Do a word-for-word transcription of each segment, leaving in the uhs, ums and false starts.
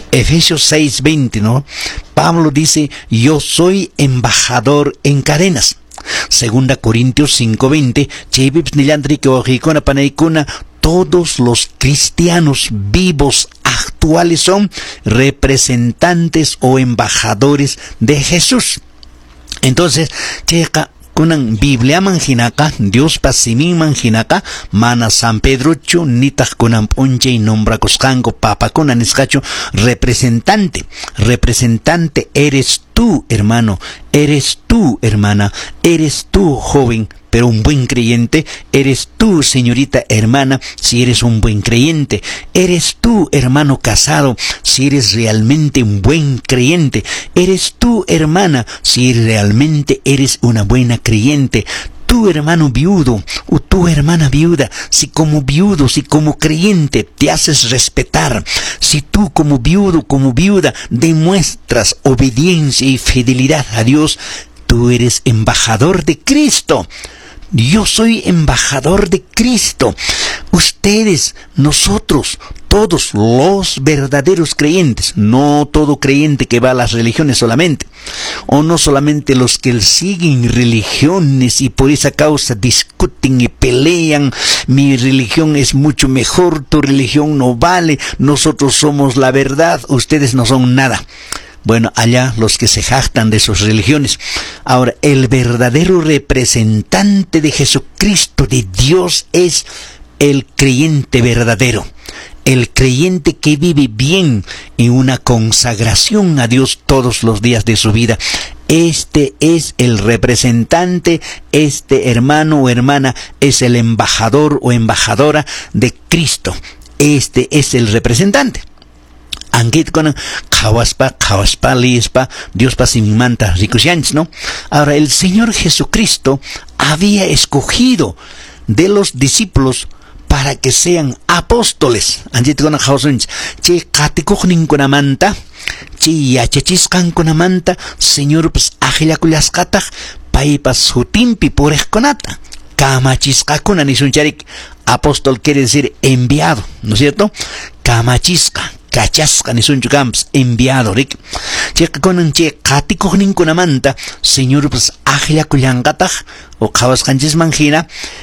Efesios seis veinte, ¿no? Pablo dice, yo soy embajador en cadenas. Segunda Corintios cinco veinte, todos los cristianos vivos actuales son representantes o embajadores de Jesús. Entonces, checa kunan Biblia manjinaka, Dios pasimin manjinaka, mana San Pedrocho, nitak kunan ponche y nombra coscango, papa kunan escacho, representante, representante eres tú, hermano, eres tú, hermana, eres tú, joven, pero un buen creyente, eres tú, señorita hermana, si eres un buen creyente, eres tú, hermano casado, si eres realmente un buen creyente, eres tú, hermana, si realmente eres una buena creyente, tú, hermano viudo, o tu hermana viuda, si como viudo, si como creyente te haces respetar, si tú como viudo, como viuda, demuestras obediencia y fidelidad a Dios, tú eres embajador de Cristo. Yo soy embajador de Cristo. Ustedes, nosotros, todos los verdaderos creyentes, no todo creyente que va a las religiones solamente, o no solamente los que siguen religiones y por esa causa discuten y pelean, mi religión es mucho mejor, tu religión no vale, nosotros somos la verdad, ustedes no son nada. Bueno, allá los que se jactan de sus religiones. Ahora, el verdadero representante de Jesucristo, de Dios, es el creyente verdadero. El creyente que vive bien en una consagración a Dios todos los días de su vida. Este es el representante, este hermano o hermana es el embajador o embajadora de Cristo. Este es el representante. Angit con kawaspa, kawaspa, liespa, Dios pasimanta, ricusianch, ¿no? Ahora, el Señor Jesucristo había escogido de los discípulos para que sean apóstoles. Angit con hausunch, che katikuchnin con amanta, che yachachiskan con amanta, Señor pues ajilakulascataj, paipas hutimpi puresconata. Kamachisca con anisuncharik, apóstol quiere decir enviado, ¿no es cierto? Kamachisca. Cachasca ni sun camps enviado ric checa con che catiko nin con amanta señor pues aglia kuyangataj o kawas kanchis manjina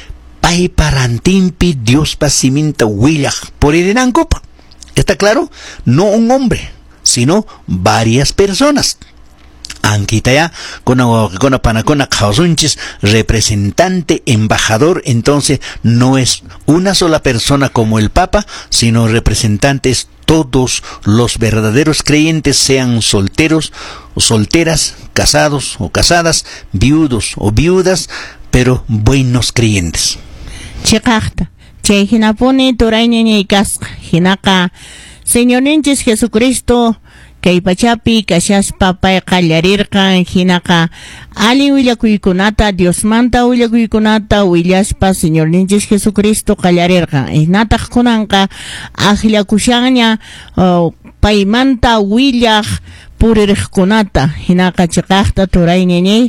pai parantimpi Dios pasiminta willaj por irenancopa. ¿Está claro? No un hombre, sino varias personas. Anquita ya, con una panacona causunchis, representante, embajador, entonces no es una sola persona como el Papa, sino representantes todos los verdaderos creyentes, sean solteros o solteras, casados o casadas, viudos o viudas, pero buenos creyentes. Chekachta, che hinapone torainene ikas, hinaka, Señor Jesucristo, kay pachapi kashas papay qallarirqa hinaka ali willakuykunata Dios manta willakuykunata willashpa Señor ninchis Jesucristo qallarirqa hinataq kunanqa ajillakushaña uh, paymanta willaq puririjkunata hinaka chiqaqta turaynini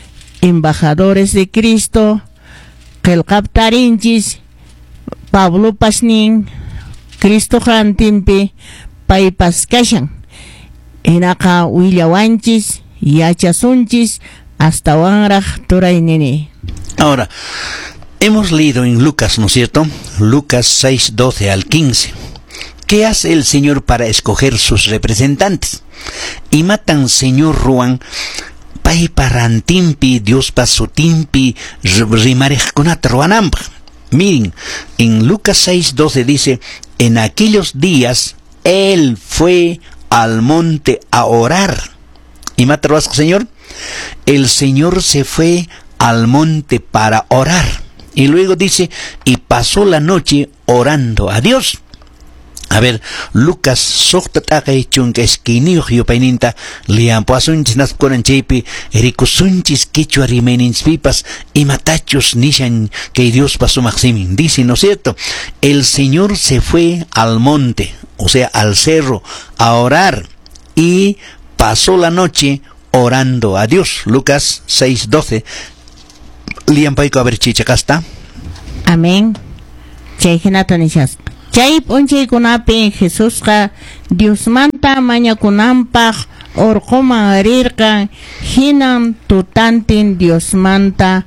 embajadores de Cristo qillqaptarinchis Pablo pasnin Cristo jantimpi paypas kashan Enaka willawanchis, yachasunchis, hasta wanraj torainene. Ahora, hemos leído en Lucas, ¿no es cierto? Lucas seis, doce al quince. ¿Qué hace el Señor para escoger sus representantes? Y matan Señor Ruan, pai parantimpi, Dios pasutimpi, rimarejkunat ruanamba. Miren, en Lucas seis, doce dice, en aquellos días, Él fue al monte a orar. ¿Y matarás, Señor? El Señor se fue al monte para orar. Y luego dice, y pasó la noche orando a Dios. A ver, Lucas sohtataqay chunka esquinio paininta liampuasunchis nascoranchepi ericusunchis quichua rimeninspipas y matachos nishan que Dios pasó maximin. Dice, ¿no es cierto? El Señor se fue al monte, o sea, al cerro, a orar y pasó la noche orando a Dios. Lucas seis, doce. Liampaico, a ver, chicha, acá está. Amén. Chaygenata nishas. Chay p'unchaykunapi Jesusqa Diosmanta mañakunanpaq urquman rirqan, hinan tutantin Diosmanta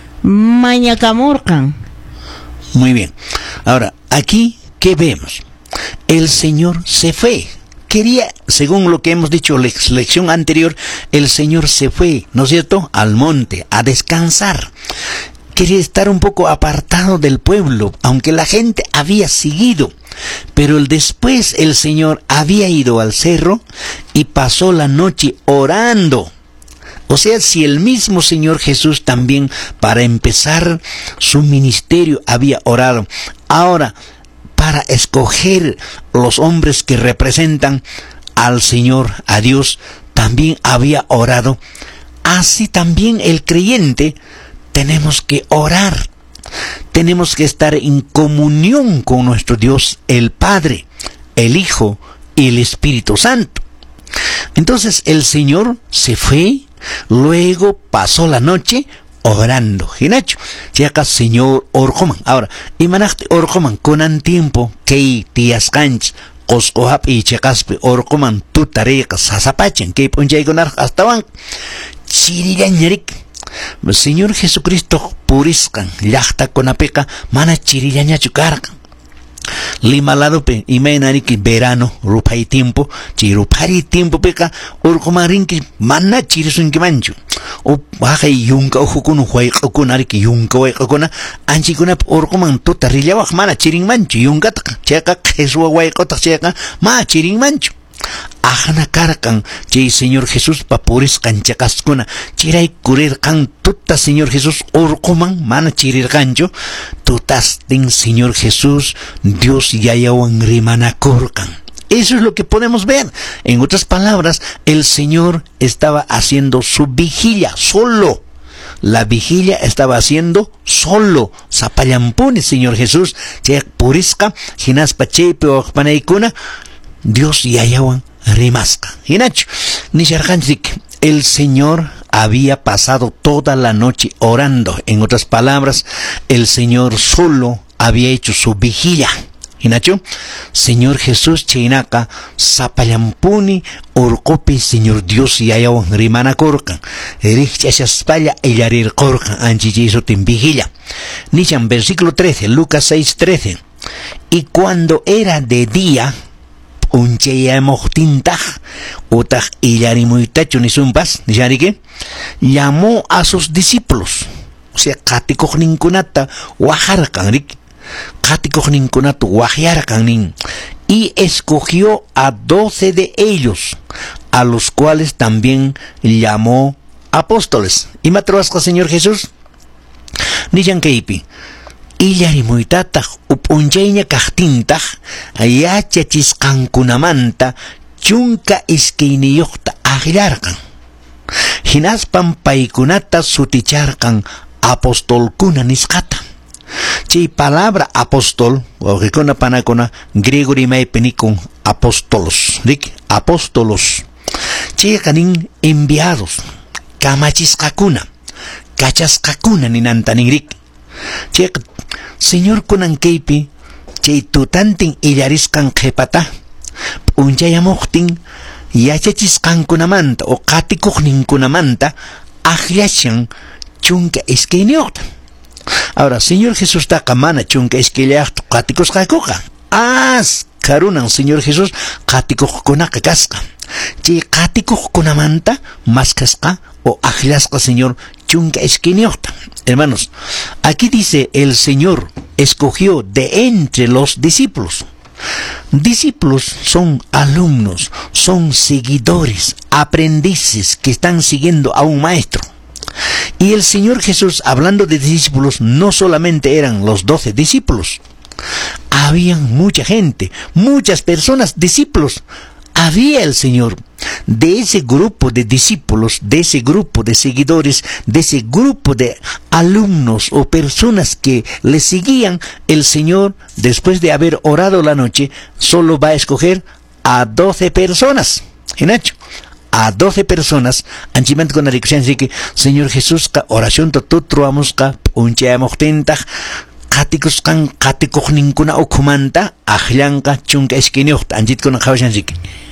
mañakamurqan. Muy bien. Ahora, aquí, ¿qué vemos? El Señor se fue. Quería, según lo que hemos dicho en la lección anterior, el Señor se fue, ¿no es cierto?, al monte, a descansar. Quería estar un poco apartado del pueblo, aunque la gente había seguido. Pero el después el Señor había ido al cerro y pasó la noche orando. O sea, si el mismo Señor Jesús también para empezar su ministerio había orado, ahora para escoger los hombres que representan al Señor, a Dios, también había orado. Así también el creyente tenemos que orar. Tenemos que estar en comunión con nuestro Dios, el Padre, el Hijo y el Espíritu Santo. Entonces el Señor se fue, luego pasó la noche orando. Hinacho, si acá Señor orcoman. Ahora, imanakti orcoman conan tiempo que tías canch, oscohap y checaspe orcoman tutareca sasapachen, que ponchaygonar hasta van. Chirillañarik. Señor Jesucristo puriscan, llachta conapeca, mana chirillañachu cargan. Lima lado pe, imaginari que verano, rupay tiempo, chi rupari tiempo peca, urcomarin que mana chirisun que mancho. O baja y yunca o jukunu huay okunari que yunca huay okuna, anchi kuna urcoman tuta rillabak, mana chiring mancho, yunca taka, checa, jesua huay kotak checa, ma chiring mancho. Ajana carcan, che Señor Jesús papuris canchacascuna, chiray curir can tuta Señor Jesús orcoman, mana chirir cancho, tutas ten Señor Jesús, Dios yayawan rimana corcan. Eso es lo que podemos ver. En otras palabras, el Señor estaba haciendo su vigilia solo. La vigilia estaba haciendo solo. Zapallampone, Señor Jesús, che purisca, jinaspa chepe o panaikuna, Dios yayawan rimasca. Hinacho, nisharjanchik, el Señor había pasado toda la noche orando. En otras palabras, el Señor solo había hecho su vigilia. Hinacho, Señor Jesús chinaka sapallampuni orcopi Señor Dios yayawan rimana corcan. Richachaspalla ellarir corcan anchichiso tin vigilia. Nishan versículo trece, Lucas seis trece. Y cuando era de día, unchayamoktintaj, utaj illarimuitacho ni zumpas, ni llamó a sus discípulos. O sea, katikojninkunata wajarkan rik, katikojninkunata wajarkan nin, y escogió a doce de ellos, a los cuales también llamó apóstoles. ¿Y matroasca, Señor Jesús? Ni yankeipi. Illarimuitata upunchayña kajtintaj yachachisqankunamanta chunka isquiniyuqta agllarqan. Hinaspan paykunata suticharqan apostolkuna nisqata. Chay palabra apóstol, o rikuna panakuna griego rimaypi nikun apóstolos, rik apóstolos. Chayqa nin enviados, kamachisqakuna, kachasqakuna ninantanin rik. Chayqa Señor kunankaypi chay tutantin illarisqan qhipata p'unchayamuktin yachachisqankunamanta o qatikuqninkunamanta aqllashan chunka isquiniyuqta. Ahora, Señor Jesús taqa mana chunka isquillaqta qatikusqakuqa. As karunan Señor Jesús qatikuqkunaqa kasqa. Chay qatikuqkunamanta mascasqa o aqllasqa Señor chunka isquiniyuqta. Hermanos, aquí dice el Señor escogió de entre los discípulos. Discípulos son alumnos, son seguidores, aprendices que están siguiendo a un maestro. Y el Señor Jesús, hablando de discípulos, no solamente eran los doce discípulos. Habían mucha gente, muchas personas, discípulos. Había el Señor. De ese grupo de discípulos, de ese grupo de seguidores, de ese grupo de alumnos o personas que le seguían, el Señor, después de haber orado la noche, solo va a escoger a doce personas. ¿Hinacho? A doce personas, anchimante con la dicción, así que, Señor Jesús, oración to tutruamusca, uncheamoktentaj, qatikusqan qatikuqninkuna ukhumanta aqllanqa chunka iskiniyuqta anchitkuna qhawashansiki